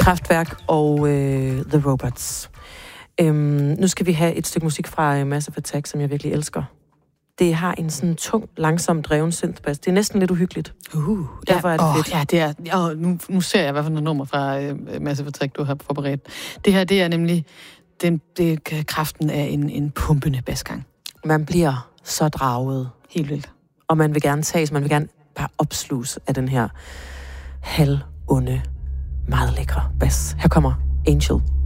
Kraftwerk og The Robots. Nu skal vi have et stykke musik fra Massive Attack, som jeg virkelig elsker. Det har en sådan tung, langsom dreven synthbass. Det er næsten lidt uhyggeligt. Derfor er det fedt. Ja, det er. Nu ser jeg, hvad for nogle nummer fra Massive Attack, du har forberedt. Det her, det er nemlig kraften af en pumpende basgang. Man bliver så draget. Helt vildt. Og man vil gerne bare opsluges af den her halvonde, meget lækre bas. Her kommer Angel.